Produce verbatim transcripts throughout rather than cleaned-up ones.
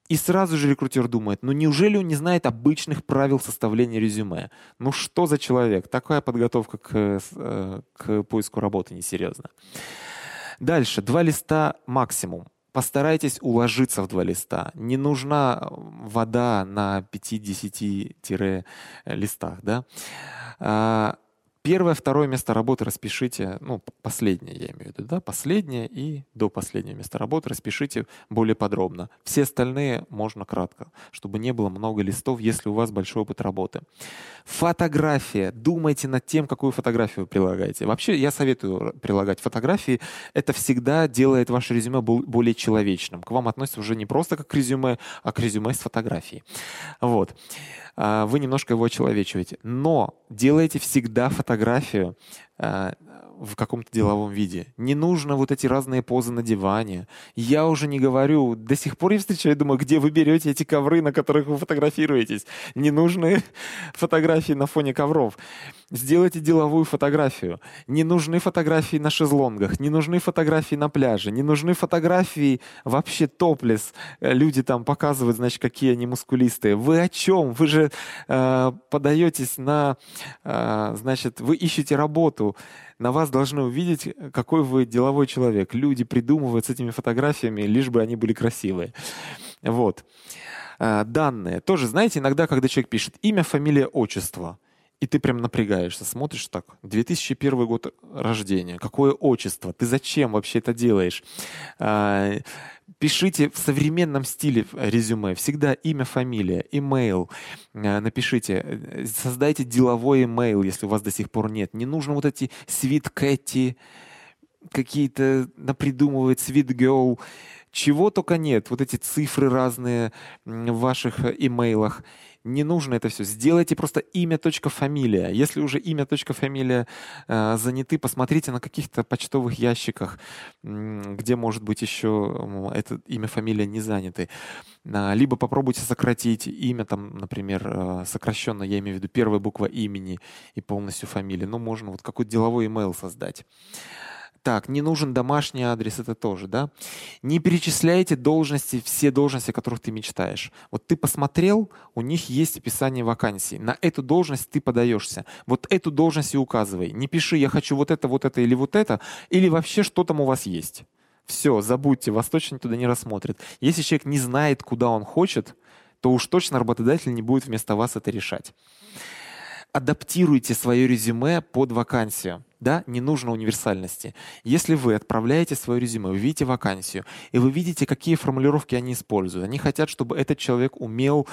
И сразу же рекрутер думает, ну неужели он не знает обычных правил составления резюме? Ну что за человек? Такая подготовка к, э, к поиску работы несерьезна. Дальше. Два листа максимум. Постарайтесь уложиться в два листа. Не нужна вода на пяти-десяти листах. Да? А, Первое, второе место работы распишите, ну, последнее я имею в виду, да, последнее и до последнего места работы распишите более подробно. Все остальные можно кратко, чтобы не было много листов, если у вас большой опыт работы. Фотография. Думайте над тем, какую фотографию вы прилагаете. Вообще, я советую прилагать фотографии. Это всегда делает ваше резюме более человечным. К вам относятся уже не просто как к резюме, а к резюме с фотографией. Вот. Вы немножко его очеловечиваете. Но делайте всегда фотографию в каком-то деловом виде. Не нужно вот эти разные позы на диване. Я уже не говорю, до сих пор я встречаю, думаю, где вы берете эти ковры, на которых вы фотографируетесь. Не нужны фотографии на фоне ковров. Сделайте деловую фотографию. Не нужны фотографии на шезлонгах, не нужны фотографии на пляже, не нужны фотографии вообще топлес. Люди там показывают, значит, какие они мускулистые. Вы о чем? Вы же э, подаетесь на, э, значит, вы ищете работу. На вас должны увидеть, какой вы деловой человек. Люди придумывают с этими фотографиями, лишь бы они были красивые. Вот. Данные. Тоже, знаете, иногда, когда человек пишет имя, фамилия, отчество, и ты прям напрягаешься, смотришь так. две тысячи первый год рождения. Какое отчество? Ты зачем вообще это делаешь? Пишите в современном стиле резюме. Всегда имя, фамилия, имейл. Напишите. Создайте деловой имейл, если у вас до сих пор нет. Не нужно вот эти sweet Кэти, какие-то напридумывать sweet girl. Чего только нет. Вот эти цифры разные в ваших имейлах. Не нужно это все. Сделайте просто имя, точка, фамилия. Если уже имя, точка, фамилия э, заняты, посмотрите на каких-то почтовых ящиках, м, где, может быть, еще это имя, фамилия не заняты. А, либо попробуйте сократить имя, там, например, э, сокращенно, я имею в виду первая буква имени и полностью фамилия. Ну, можно вот какой-то деловой имейл создать. Так, не нужен домашний адрес, это тоже, да? Не перечисляйте должности, все должности, о которых ты мечтаешь. Вот ты посмотрел, у них есть описание вакансий. На эту должность ты подаешься. Вот эту должность и указывай. Не пиши, я хочу вот это, вот это или вот это, или вообще что там у вас есть. Все, забудьте, вас точно туда не рассмотрят. Если человек не знает, куда он хочет, то уж точно работодатель не будет вместо вас это решать. Адаптируйте свое резюме под вакансию. Да, не нужно универсальности. Если вы отправляете свое резюме, вы видите вакансию, и вы видите, какие формулировки они используют. Они хотят, чтобы этот человек умел,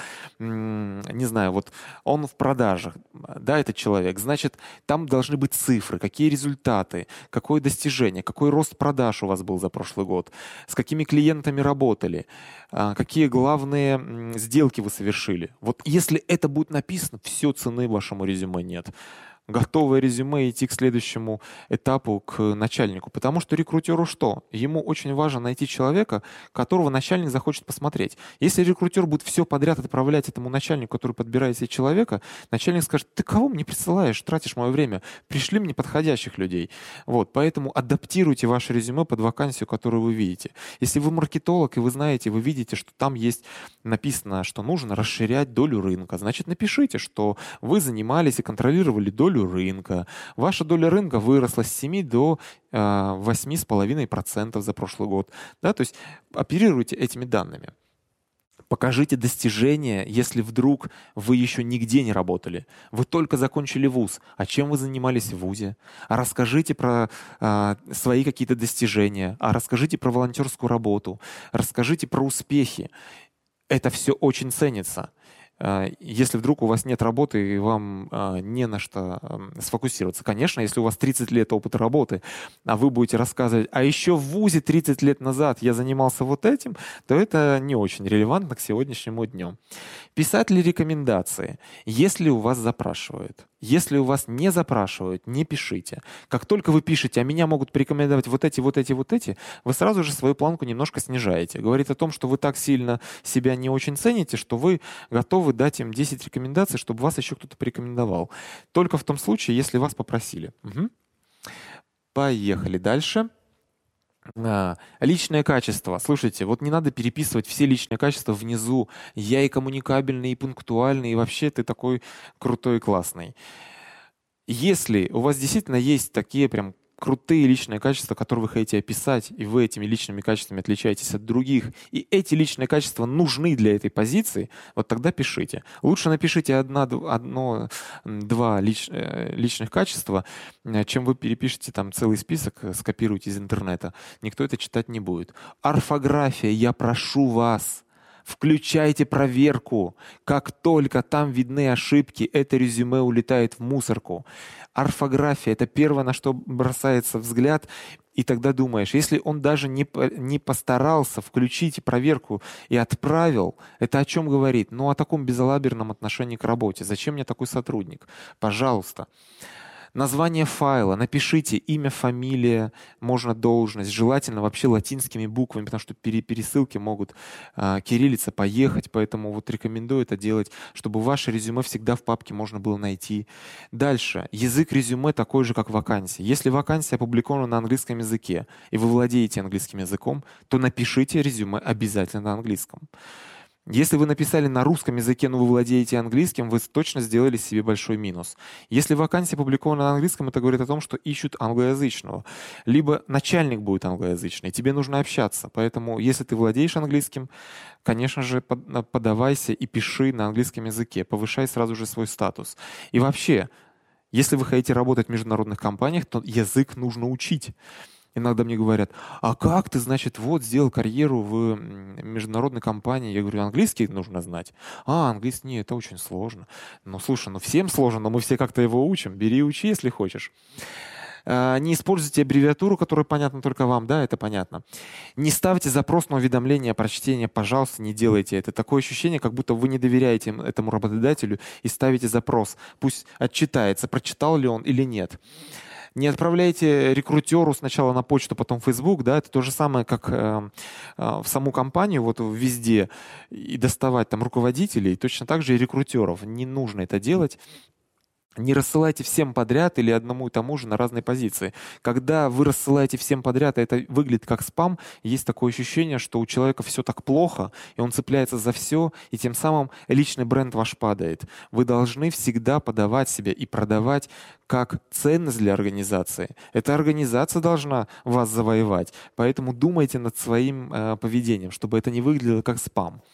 не знаю, вот он в продажах, да, этот человек. Значит, там должны быть цифры, какие результаты, какое достижение, какой рост продаж у вас был за прошлый год, с какими клиентами работали, какие главные сделки вы совершили. Вот если это будет написано, все, цены вашему резюме нет. Готовое резюме идти к следующему этапу, к начальнику. Потому что рекрутеру что? Ему очень важно найти человека, которого начальник захочет посмотреть. Если рекрутер будет все подряд отправлять этому начальнику, который подбирает себе человека, начальник скажет: ты кого мне присылаешь, тратишь мое время, пришли мне подходящих людей. Вот, поэтому адаптируйте ваше резюме под вакансию, которую вы видите. Если вы маркетолог и вы знаете, вы видите, что там есть написано, что нужно расширять долю рынка, значит, напишите, что вы занимались и контролировали долю рынка. Ваша доля рынка выросла с семи до восьми с половиной процентов за прошлый год. Да, то есть оперируйте этими данными. Покажите достижения, если вдруг вы еще нигде не работали. Вы только закончили вуз. А чем вы занимались в вузе? А расскажите про а, свои какие-то достижения. А расскажите про волонтерскую работу. Расскажите про успехи. Это все очень ценится. Если вдруг у вас нет работы и вам а, не на что а, сфокусироваться. Конечно, если у вас тридцать лет опыта работы, а вы будете рассказывать, а еще в вузе тридцать лет назад я занимался вот этим, то это не очень релевантно к сегодняшнему дню. Писать ли рекомендации, если у вас запрашивают? Если у вас не запрашивают, не пишите. Как только вы пишете, а меня могут порекомендовать вот эти, вот эти, вот эти, вы сразу же свою планку немножко снижаете. Говорит о том, что вы так сильно себя не очень цените, что вы готовы дать им десять рекомендаций, чтобы вас еще кто-то порекомендовал. Только в том случае, если вас попросили. Угу. Поехали дальше. А, личное качество. Слушайте, вот не надо переписывать все личные качества внизу. Я и коммуникабельный, и пунктуальный, и вообще ты такой крутой и классный. Если у вас действительно есть такие прям крутые личные качества, которые вы хотите описать, и вы этими личными качествами отличаетесь от других, и эти личные качества нужны для этой позиции, вот тогда пишите. Лучше напишите одна, дв- одно, м, два лич- э, личных качества, э, чем вы перепишете там целый список, э, скопируете из интернета. Никто это читать не будет. Орфография, я прошу вас. Включайте проверку. Как только там видны ошибки, это резюме улетает в мусорку. Орфография — это первое, на что бросается взгляд, и тогда думаешь, если он даже не, по- не постарался, включить проверку и отправил, это о чем говорит? Ну, о таком безалаберном отношении к работе. Зачем мне такой сотрудник? Пожалуйста. Название файла. Напишите имя, фамилия, можно должность. Желательно вообще латинскими буквами, потому что пере- пересылки могут а, кириллица поехать, поэтому вот рекомендую это делать, чтобы ваше резюме всегда в папке можно было найти. Дальше. Язык резюме такой же, как вакансия. Если вакансия опубликована на английском языке, и вы владеете английским языком, то напишите резюме обязательно на английском. Если вы написали на русском языке, но вы владеете английским, вы точно сделали себе большой минус. Если вакансия опубликована на английском, это говорит о том, что ищут англоязычного. Либо начальник будет англоязычный, тебе нужно общаться. Поэтому, если ты владеешь английским, конечно же, под- на- подавайся и пиши на английском языке, повышай сразу же свой статус. И вообще, если вы хотите работать в международных компаниях, то язык нужно учить. Иногда мне говорят, а как ты, значит, вот сделал карьеру в м, международной компании? Я говорю, английский нужно знать. А, английский, нет, это очень сложно. Ну, слушай, ну всем сложно, но мы все как-то его учим. Бери и учи, если хочешь. А, Не используйте аббревиатуру, которая понятна только вам, да, это понятно. Не ставьте запрос на уведомление о прочтении, пожалуйста, не делайте это. Такое ощущение, как будто вы не доверяете им- этому работодателю и ставите запрос. Пусть отчитается, прочитал ли он или нет. Не отправляйте рекрутеру сначала на почту, потом в Facebook, да, это то же самое, как э, э, в саму компанию, вот везде, и доставать там руководителей, точно так же и рекрутеров. Не нужно это делать. Не рассылайте всем подряд или одному и тому же на разные позиции. Когда вы рассылаете всем подряд, и это выглядит как спам, есть такое ощущение, что у человека все так плохо, и он цепляется за все, и тем самым личный бренд ваш падает. Вы должны всегда подавать себя и продавать как ценность для организации. Эта организация должна вас завоевать, поэтому думайте над своим э, поведением, чтобы это не выглядело как спам.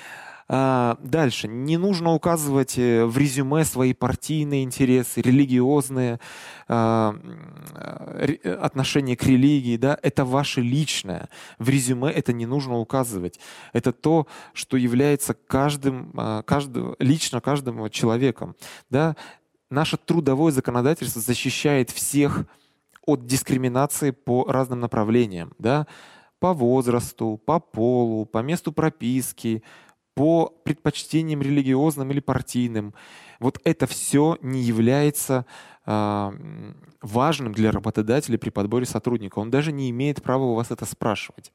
А, Дальше. Не нужно указывать э, в резюме свои партийные интересы, религиозные а, м, а, ре- э, отношения к религии. Да? Это ваше личное. В резюме это не нужно указывать. Это то, что является каждым, а, каждым, лично каждым человеком. Да? Наше трудовое законодательство защищает всех от дискриминации по разным направлениям. Да? По возрасту, по полу, по месту прописки, по предпочтениям религиозным или партийным. Вот это все не является а, м, важным для работодателя при подборе сотрудника. Он даже не имеет права у вас это спрашивать.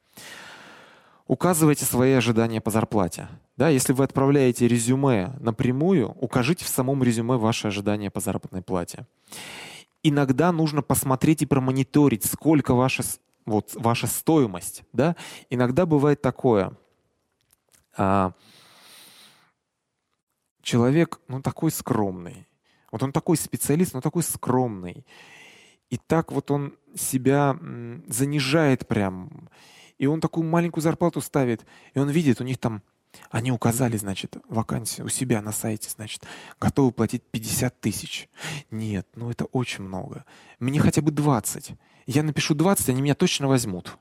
Указывайте свои ожидания по зарплате. Да, если вы отправляете резюме напрямую, укажите в самом резюме ваши ожидания по заработной плате. Иногда нужно посмотреть и промониторить, сколько ваша, с- вот, ваша стоимость. Да? Иногда бывает такое. а, Человек, ну, такой скромный. Вот он такой специалист, но такой скромный. И так вот он себя м, занижает прям. И он такую маленькую зарплату ставит. И он видит, у них там, они указали, значит, вакансию у себя на сайте, значит, готовы платить пятьдесят тысяч. Нет, ну это очень много. Мне хотя бы двадцать. Я напишу двадцать, они меня точно возьмут.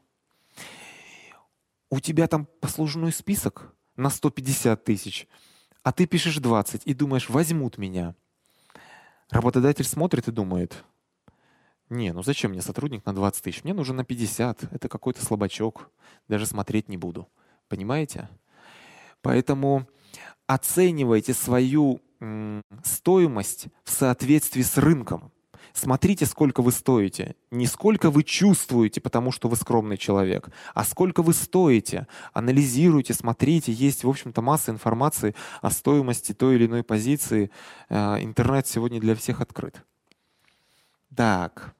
У тебя там послужной список на сто пятьдесят тысяч, а ты пишешь двадцать и думаешь, возьмут меня. Работодатель смотрит и думает, не, ну зачем мне сотрудник на двадцать тысяч? Мне нужен на пятьдесят. Это какой-то слабачок. Даже смотреть не буду. Понимаете? Поэтому оценивайте свою м, стоимость в соответствии с рынком. Смотрите, сколько вы стоите. Не сколько вы чувствуете, потому что вы скромный человек, а сколько вы стоите. Анализируйте, смотрите. Есть, в общем-то, масса информации о стоимости той или иной позиции. Э, Интернет сегодня для всех открыт. Так.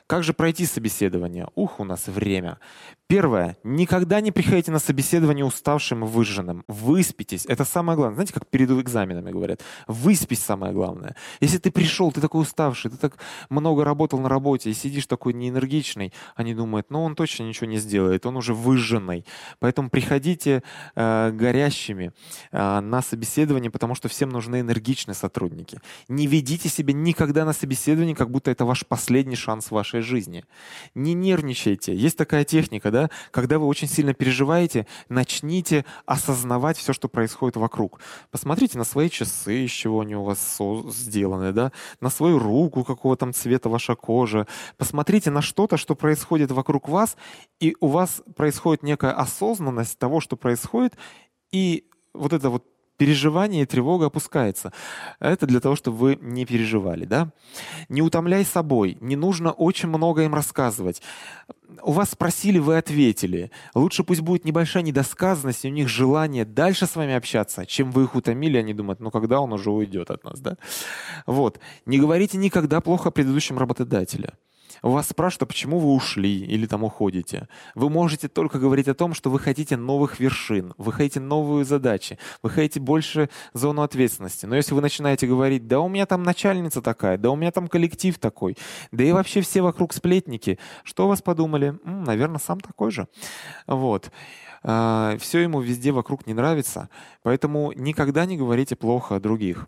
Как же пройти собеседование? Ух, у нас время. Первое. Никогда не приходите на собеседование уставшим и выжженным. Выспитесь. Это самое главное. Знаете, как перед экзаменами говорят? Выспись самое главное. Если ты пришел, ты такой уставший, ты так много работал на работе и сидишь такой неэнергичный, они думают, ну он точно ничего не сделает, он уже выжженный. Поэтому приходите э, горящими э, на собеседование, потому что всем нужны энергичные сотрудники. Не ведите себя никогда на собеседование, как будто это ваш последний шанс в вашей жизни. Не нервничайте. Есть такая техника, да? Когда вы очень сильно переживаете, начните осознавать все, что происходит вокруг. Посмотрите на свои часы, из чего они у вас со- сделаны, да? На свою руку, какого там цвета ваша кожа. Посмотрите на что-то, что происходит вокруг вас, и у вас происходит некая осознанность того, что происходит, и вот это вот переживание и тревога опускается. Это для того, чтобы вы не переживали, да? Не утомляй собой, не нужно очень много им рассказывать. У вас спросили, вы ответили. Лучше пусть будет небольшая недосказанность, и у них желание дальше с вами общаться, чем вы их утомили, они думают, ну когда он уже уйдет от нас, да? Вот. Не говорите никогда плохо о предыдущем работодателе. У вас спрашивают, а почему вы ушли или там уходите. Вы можете только говорить о том, что вы хотите новых вершин, вы хотите новые задачи, вы хотите больше зону ответственности. Но если вы начинаете говорить, да у меня там начальница такая, да у меня там коллектив такой, да и вообще все вокруг сплетники, что у вас подумали? М, наверное, сам такой же. Вот. А, все ему везде вокруг не нравится, поэтому никогда не говорите плохо о других.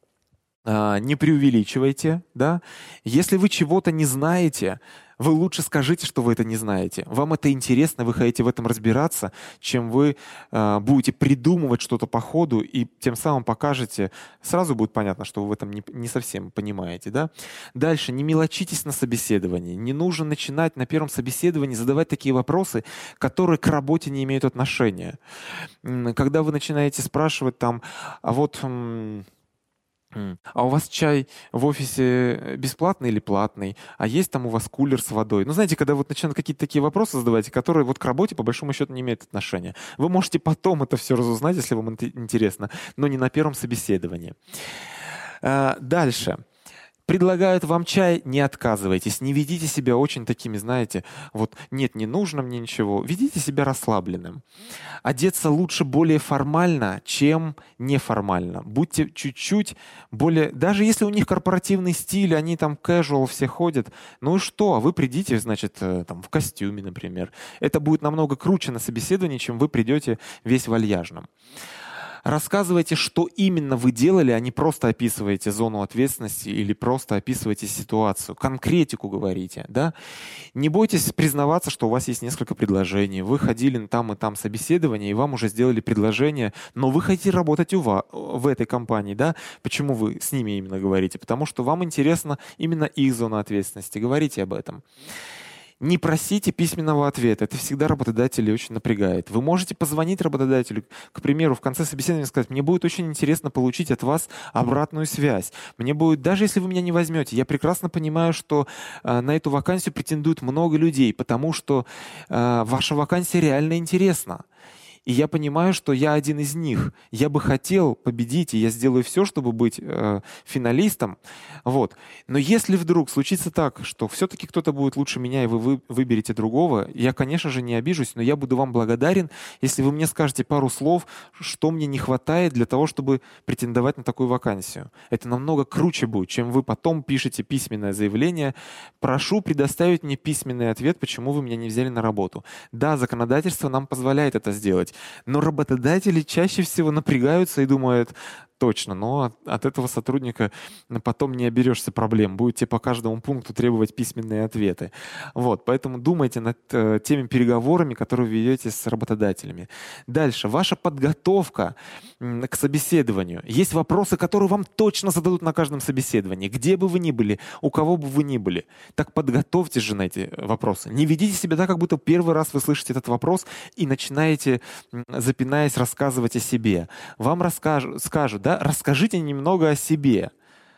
А, не преувеличивайте, да. Если вы чего-то не знаете, вы лучше скажите, что вы это не знаете. Вам это интересно, вы хотите в этом разбираться, чем вы а, будете придумывать что-то по ходу и тем самым покажете, сразу будет понятно, что вы в этом не, не совсем понимаете, да. Дальше, не мелочитесь на собеседовании. Не нужно начинать на первом собеседовании задавать такие вопросы, которые к работе не имеют отношения. М, Когда вы начинаете спрашивать там, а вот... м, М. А у вас чай в офисе бесплатный или платный? А есть там у вас кулер с водой? Ну, знаете, когда вот начинают какие-то такие вопросы задавать, которые вот к работе по большому счету не имеют отношения. Вы можете потом это все разузнать, если вам это интересно, но не на первом собеседовании. А, Дальше. Предлагают вам чай, не отказывайтесь, не ведите себя очень такими, знаете, вот нет, не нужно мне ничего. Ведите себя расслабленным. Одеться лучше более формально, чем неформально. Будьте чуть-чуть более... Даже если у них корпоративный стиль, они там casual все ходят, ну и что? А вы придите, значит, э, там в костюме, например. Это будет намного круче на собеседовании, чем вы придете весь вальяжным. Рассказывайте, что именно вы делали, а не просто описываете зону ответственности или просто описываете ситуацию. Конкретику говорите, да? Не бойтесь признаваться, что у вас есть несколько предложений. Вы ходили на там и там собеседование, и вам уже сделали предложение, но вы хотите работать у вас, в этой компании, да? Почему вы с ними именно говорите? Потому что вам интересна именно их зона ответственности. Говорите об этом. Не просите письменного ответа. Это всегда работодателей очень напрягает. Вы можете позвонить работодателю, к примеру, в конце собеседования сказать, мне будет очень интересно получить от вас обратную связь. Мне будет, даже если вы меня не возьмете, я прекрасно понимаю, что э, на эту вакансию претендует много людей, потому что э, ваша вакансия реально интересна. И я понимаю, что я один из них. Я бы хотел победить, и я сделаю все, чтобы быть э, финалистом. Вот. Но если вдруг случится так, что все-таки кто-то будет лучше меня, и вы, вы выберете другого, я, конечно же, не обижусь, но я буду вам благодарен, если вы мне скажете пару слов, что мне не хватает для того, чтобы претендовать на такую вакансию. Это намного круче будет, чем вы потом пишете письменное заявление. Прошу предоставить мне письменный ответ, почему вы меня не взяли на работу. Да, законодательство нам позволяет это сделать. Но работодатели чаще всего напрягаются и думают, точно, но от, от этого сотрудника потом не оберешься проблем. Будете по каждому пункту требовать письменные ответы. Вот, поэтому думайте над э, теми переговорами, которые вы ведете с работодателями. Дальше. Ваша подготовка м, к собеседованию. Есть вопросы, которые вам точно зададут на каждом собеседовании. Где бы вы ни были, у кого бы вы ни были. Так подготовьтесь же на эти вопросы. Не ведите себя так, как будто первый раз вы слышите этот вопрос и начинаете, м, запинаясь, рассказывать о себе. Вам расскажут, скажут, да, расскажите немного о себе.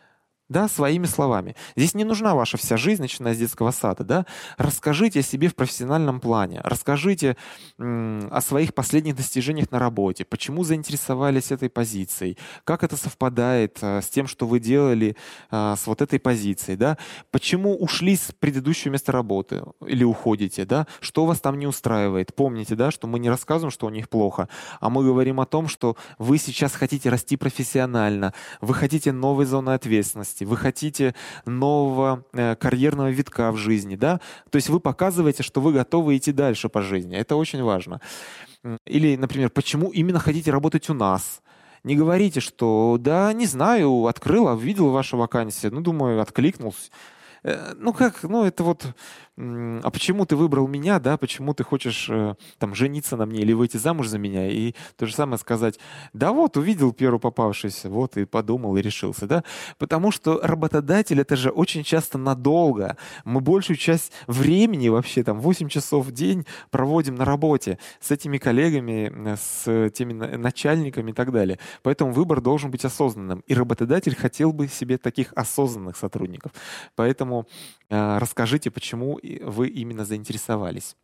да, своими словами. Здесь не нужна ваша вся жизнь, начиная с детского сада, да. Расскажите о себе в профессиональном плане, расскажите м, о своих последних достижениях на работе, почему заинтересовались этой позицией, как это совпадает а, с тем, что вы делали а, с вот этой позицией, да, почему ушли с предыдущего места работы или уходите, да, что вас там не устраивает. Помните, да, что мы не рассказываем, что у них плохо, а мы говорим о том, что вы сейчас хотите расти профессионально, вы хотите новой зоны ответственности, вы хотите нового э, карьерного витка в жизни, да? То есть вы показываете, что вы готовы идти дальше по жизни. Это очень важно. Или, например, почему именно хотите работать у нас? Не говорите, что да, не знаю, открыл, видел вашу вакансию, ну, думаю, откликнулся. Э, Ну как, ну это вот, м, а почему ты выбрал меня, да, почему ты хочешь э, там жениться на мне или выйти замуж за меня, и то же самое сказать, да вот, увидел первую попавшуюся, вот и подумал, и решился, да, потому что работодатель это же очень часто надолго, мы большую часть времени вообще там восемь часов в день проводим на работе с этими коллегами, э, с теми на- начальниками и так далее, поэтому выбор должен быть осознанным, и работодатель хотел бы себе таких осознанных сотрудников, поэтому э, расскажите, почему и- вы именно заинтересовались.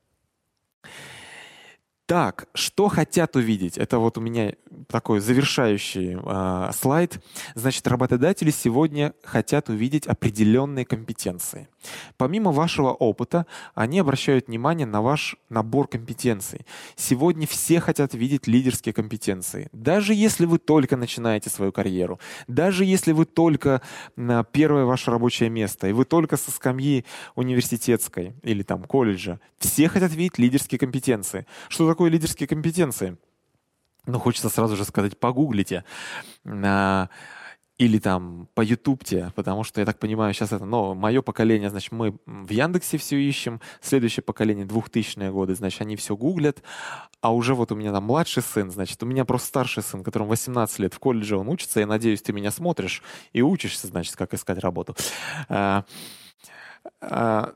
Так, что хотят увидеть? Это вот у меня такой завершающий а, слайд. Значит, работодатели сегодня хотят увидеть определенные компетенции. Помимо вашего опыта, они обращают внимание на ваш набор компетенций. Сегодня все хотят видеть лидерские компетенции. Даже если вы только начинаете свою карьеру, даже если вы только на первое ваше рабочее место, и вы только со скамьи университетской или там колледжа, все хотят видеть лидерские компетенции. Что такое лидерские компетенции? Ну, хочется сразу же сказать, погуглите. А, или там по ютубте, потому что, я так понимаю, сейчас это, но мое поколение, значит, мы в Яндексе все ищем, следующее поколение, двухтысячные годы, значит, они все гуглят, а уже вот у меня там младший сын, значит, у меня просто старший сын, которому восемнадцать лет, в колледже он учится, я надеюсь, ты меня смотришь и учишься, значит, как искать работу. А, а,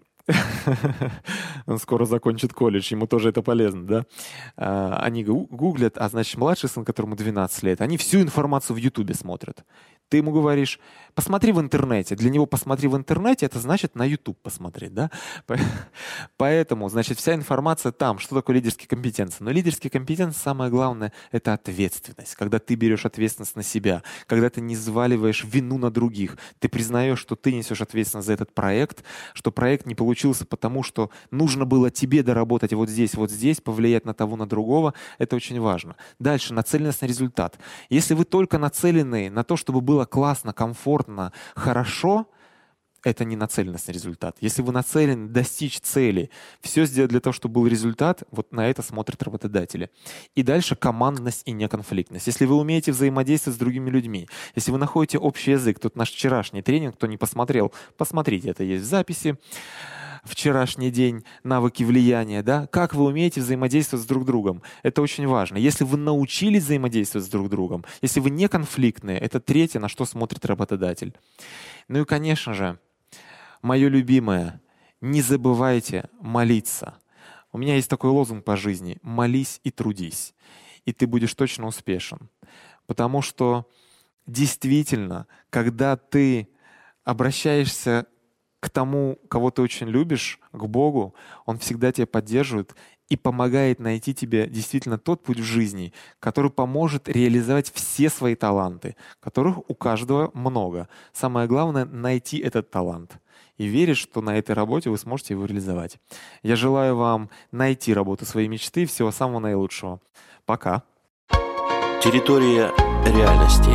Он скоро закончит колледж, ему тоже это полезно, да? А, Они гу- гуглят, а значит, младший сын, которому двенадцать лет, они всю информацию в Ютубе смотрят. Ты ему говоришь, посмотри в интернете. Для него посмотри в интернете, это значит на YouTube посмотреть, да? По- Поэтому, значит, вся информация там. Что такое лидерские компетенции? Но лидерские компетенции, самое главное, это ответственность. Когда ты берешь ответственность на себя, когда ты не взваливаешь вину на других, ты признаешь, что ты несешь ответственность за этот проект, что проект не получился потому, что нужно было тебе доработать вот здесь, вот здесь, повлиять на того, на другого. Это очень важно. Дальше, нацеленность на результат. Если вы только нацелены на то, чтобы было классно, комфортно, хорошо, это не нацеленность на результат. Если вы нацелены достичь цели, все сделать для того, чтобы был результат, вот на это смотрят работодатели. И дальше командность и неконфликтность. Если вы умеете взаимодействовать с другими людьми, если вы находите общий язык, тут наш вчерашний тренинг, кто не посмотрел, посмотрите, это есть в записи. Вчерашний день, навыки влияния, да, как вы умеете взаимодействовать с друг другом. Это очень важно. Если вы научились взаимодействовать с друг другом, если вы не конфликтные, это третье, на что смотрит работодатель. Ну и, конечно же, мое любимое, не забывайте молиться. У меня есть такой лозунг по жизни: молись и трудись, и ты будешь точно успешен. Потому что действительно, когда ты обращаешься к тому, кого ты очень любишь, к Богу, Он всегда тебя поддерживает и помогает найти тебе действительно тот путь в жизни, который поможет реализовать все свои таланты, которых у каждого много. Самое главное — найти этот талант и верить, что на этой работе вы сможете его реализовать. Я желаю вам найти работу своей мечты. Всего самого наилучшего. Пока. Территория реальности.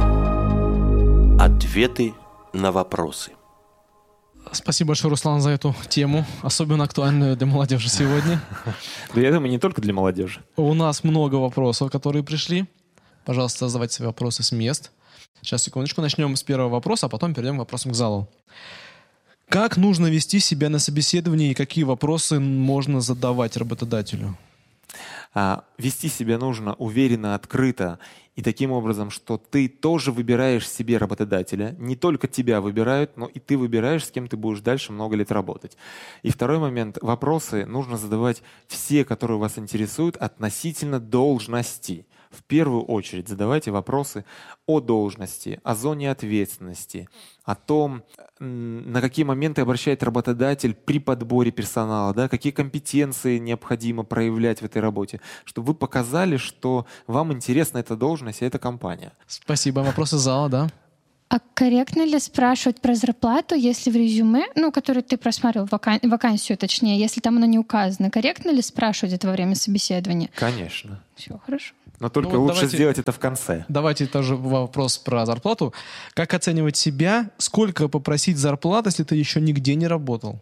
Ответы на вопросы. Спасибо большое, Руслан, за эту тему, особенно актуальную для молодежи сегодня. Да, я думаю, не только для молодежи. У нас много вопросов, которые пришли. Пожалуйста, задавайте свои вопросы с мест. Сейчас, секундочку, начнем с первого вопроса, а потом перейдем к вопросам к залу. Как нужно вести себя на собеседовании и какие вопросы можно задавать работодателю? А, вести себя нужно уверенно, открыто и таким образом, что ты тоже выбираешь себе работодателя. Не только тебя выбирают, но и ты выбираешь, с кем ты будешь дальше много лет работать. И второй момент. Вопросы нужно задавать все, которые вас интересуют относительно должности. в первую очередь задавайте вопросы о должности, о зоне ответственности, о том, на какие моменты обращает работодатель при подборе персонала, да, какие компетенции необходимо проявлять в этой работе, чтобы вы показали, что вам интересна эта должность и эта компания. Спасибо. Вопросы зала, да? А корректно ли спрашивать про зарплату, если в резюме, ну, который ты просматривал, вакан- вакансию точнее, если там оно не указано, корректно ли спрашивать это во время собеседования? Конечно. Все хорошо. Но только Ну вот лучше давайте- сделать это в конце. Давайте тоже вопрос про зарплату. Как оценивать себя? Сколько попросить зарплаты, если ты еще нигде не работал?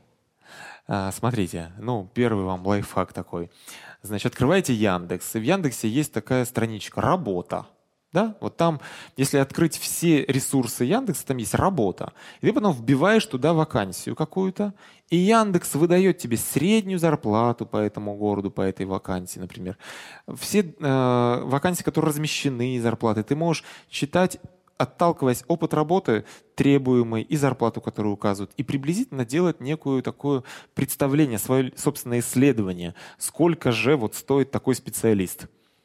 А, смотрите, ну, первый вам лайфхак такой. Значит, открываете Яндекс, и в Яндексе есть такая страничка «Работа». Да? Вот там, если открыть все ресурсы Яндекса, там есть работа. И ты потом вбиваешь туда вакансию какую-то, и Яндекс выдает тебе среднюю зарплату по этому городу, по этой вакансии, например. Все э, вакансии, которые размещены, зарплаты, ты можешь читать, отталкиваясь опыт работы требуемый и зарплату, которую указывают, и приблизительно делать некую такое представление, свое собственное исследование, сколько же вот стоит такой специалист.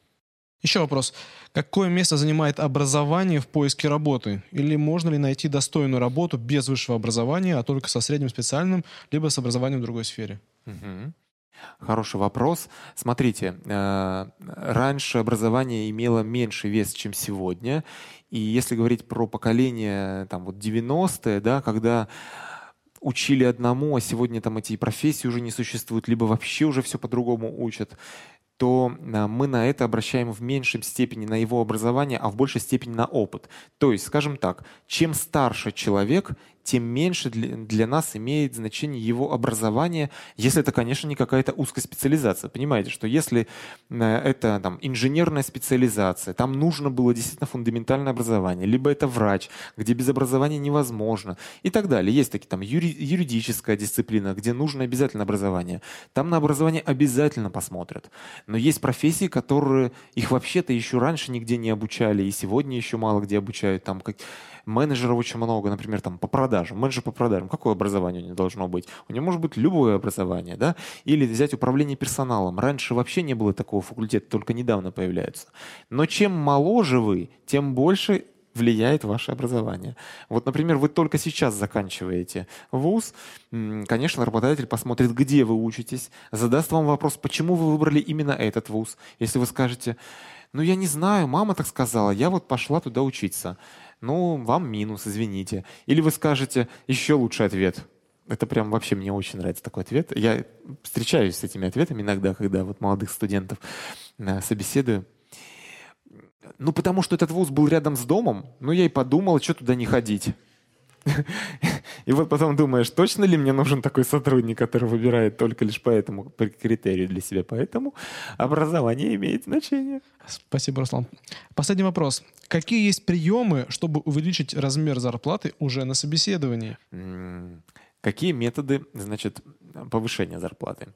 Еще вопрос. Какое место занимает образование в поиске работы? Или можно ли найти достойную работу без высшего образования, а только со средним специальным, либо с образованием в другой сфере? Мгм. Хороший вопрос. Смотрите, э, раньше образование имело меньший вес, чем сегодня. И если говорить про поколение там, вот девяностые, да, когда учили одному, а сегодня там эти профессии уже не существуют, либо вообще уже все по-другому учат, то а, мы на это обращаем в меньшей степени на его образование, а в большей степени на опыт. То есть, скажем так, чем старше человек, тем меньше для, для нас имеет значение его образование, если это, конечно, не какая-то узкая специализация. Понимаете, что если э, это там, инженерная специализация, там нужно было действительно фундаментальное образование, либо это врач, где без образования невозможно, и так далее. Есть такие там юри- юридическая дисциплина, где нужно обязательно образование. Там на образование обязательно посмотрят. Но есть профессии, которые их вообще-то еще раньше нигде не обучали, и сегодня еще мало где обучают. Там как менеджеров очень много, например, там по продажам. Менеджер по продажам. Какое образование у него должно быть? У него может быть любое образование, да? Или взять управление персоналом. Раньше вообще не было такого факультета, только недавно появляется. Но чем моложе вы, тем больше влияет ваше образование. Вот, например, вы только сейчас заканчиваете вуз, конечно, работодатель посмотрит, где вы учитесь, задаст вам вопрос, почему вы выбрали именно этот вуз. Если вы скажете, ну, я не знаю, мама так сказала, я вот пошла туда учиться. Ну, вам минус, извините. Или вы скажете, еще лучший ответ. Это прям вообще мне очень нравится такой ответ. Я встречаюсь с этими ответами иногда, когда вот молодых студентов э, собеседую. Ну, потому что этот вуз был рядом с домом, ну, я и подумал, что туда не ходить. И вот потом думаешь, точно ли мне нужен такой сотрудник, который выбирает только лишь по этому критерию для себя. Поэтому образование имеет значение. Спасибо, Руслан. Последний вопрос. Какие есть приемы, чтобы увеличить размер зарплаты уже на собеседовании? М, Какие методы, значит, повышения зарплаты?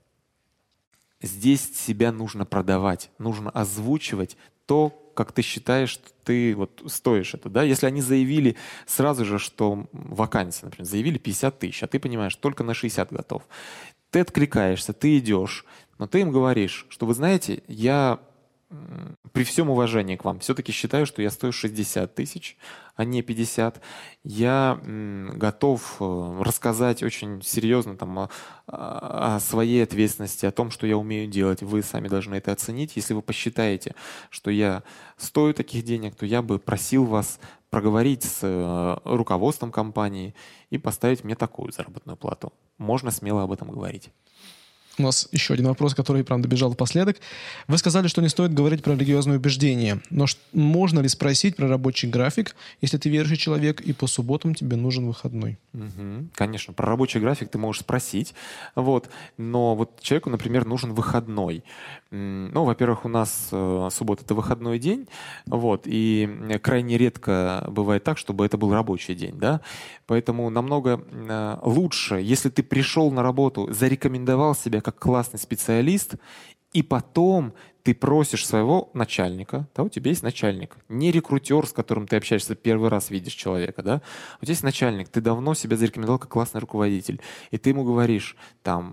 Здесь себя нужно продавать, нужно озвучивать то, как ты считаешь, что ты вот стоишь это, да? Если они заявили сразу же, что вакансия, например, заявили пятьдесят тысяч, а ты понимаешь, только на шестьдесят готов. Ты откликаешься, ты идешь, но ты им говоришь, что вы знаете, я м, при всем уважении к вам все-таки считаю, что я стою шестьдесят тысяч, а не пятьдесят. Я м, готов э, рассказать очень серьезно там, о, о своей ответственности, о том, что я умею делать. Вы сами должны это оценить. Если вы посчитаете, что я стою таких денег, то я бы просил вас проговорить с э, руководством компании и поставить мне такую заработную плату. Можно смело об этом говорить. У нас еще один вопрос, который, правда, бежал напоследок. Вы сказали, что не стоит говорить про религиозные убеждения. Но ш- можно ли спросить про рабочий график, если ты верующий человек, и по субботам тебе нужен выходной? Мгм. Конечно, про рабочий график ты можешь спросить, вот, но вот человеку, например, нужен выходной. М, Ну, во-первых, у нас э, суббота — это выходной день, вот, и м, крайне редко бывает так, чтобы это был рабочий день, да, поэтому намного э, лучше, если ты пришел на работу, зарекомендовал себя как классный специалист, и потом ты просишь своего начальника, да, у тебя есть начальник, не рекрутер, с которым ты общаешься, первый раз видишь человека, да, у тебя есть начальник, ты давно себя зарекомендовал как классный руководитель, и ты ему говоришь, там,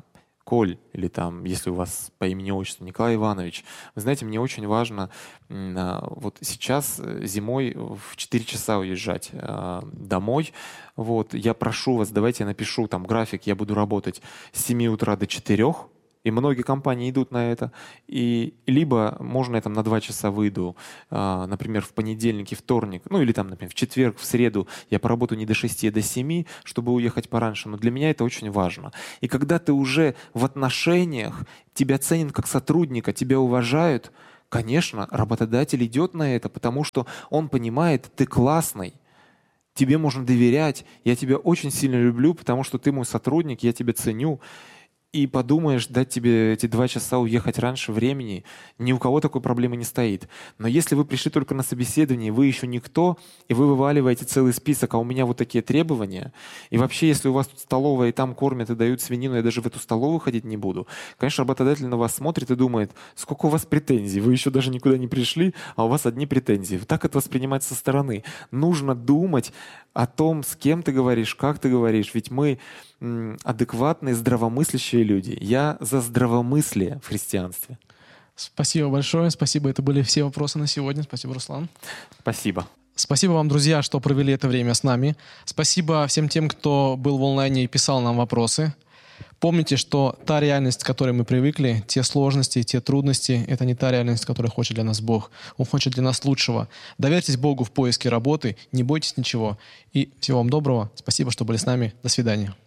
Коль, или там, если у вас по имени-отчеству Николай Иванович, вы знаете, мне очень важно вот сейчас зимой в четыре часа уезжать домой. Вот, я прошу вас, давайте я напишу там график, я буду работать с семи утра до четырёх. И многие компании идут на это. И либо можно я там на два часа выйду, а, например, в понедельник и вторник, ну или там, например, в четверг, в среду я поработаю не до шести, а до семи, чтобы уехать пораньше. Но для меня это очень важно. И когда ты уже в отношениях, тебя ценят как сотрудника, тебя уважают, конечно, работодатель идет на это, потому что он понимает, ты классный. Тебе можно доверять. Я тебя очень сильно люблю, потому что ты мой сотрудник, я тебя ценю. И подумаешь, дать тебе эти два часа уехать раньше времени, ни у кого такой проблемы не стоит. Но если вы пришли только на собеседование, вы еще никто, и вы вываливаете целый список, а у меня вот такие требования, и вообще, если у вас тут столовая, и там кормят и дают свинину, я даже в эту столовую ходить не буду, конечно, работодатель на вас смотрит и думает, сколько у вас претензий, вы еще даже никуда не пришли, а у вас одни претензии. Так это воспринимать со стороны. Нужно думать о том, с кем ты говоришь, как ты говоришь, ведь мы адекватные, здравомыслящие люди. Я за здравомыслие в христианстве. Спасибо большое. Спасибо. Это были все вопросы на сегодня. Спасибо, Руслан. Спасибо. Спасибо вам, друзья, что провели это время с нами. Спасибо всем тем, кто был в онлайне и писал нам вопросы. Помните, что та реальность, к которой мы привыкли, те сложности, те трудности, это не та реальность, которую хочет для нас Бог. Он хочет для нас лучшего. Доверьтесь Богу в поиске работы, не бойтесь ничего. И всего вам доброго. Спасибо, что были с нами. До свидания.